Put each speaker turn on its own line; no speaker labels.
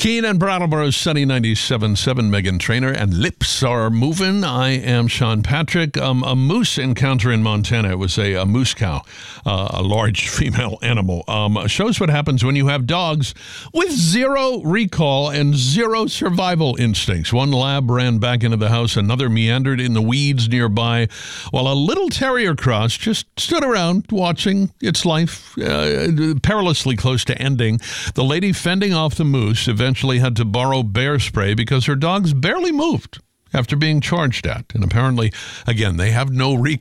Keene and Brattleboro, sunny 97.7, Megan Trainor, and lips are moving. I am Sean Patrick. A moose encounter in Montana. It was a moose cow, a large female animal. Shows what happens when you have dogs with zero recall and zero survival instincts. One lab ran back into the house, another meandered in the weeds nearby, while a little terrier cross just stood around watching its life perilously close to ending. The lady fending off the moose eventually had to borrow bear spray because her dogs barely moved after being charged at. And apparently, again, they have no recall.